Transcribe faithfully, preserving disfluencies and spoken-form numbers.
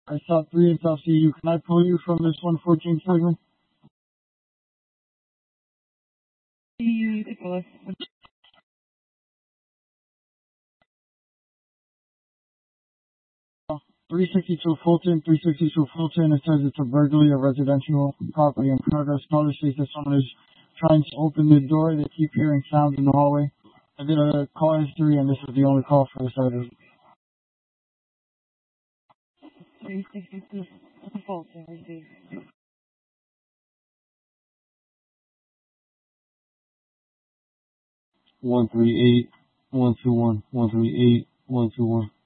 I saw three in South C U. Can I pull you from this one fourteen segment? You, you could pull us. three sixty-two Fulton, three sixty-two Fulton. It says it's a burglary of residential property in progress. Notice says that someone is trying to open the door. They keep hearing sounds in the hallway. I did a call history, and this is the only call for this item. three sixty-two Fulton, receive. one three eight, one two one, one three eight, one two one.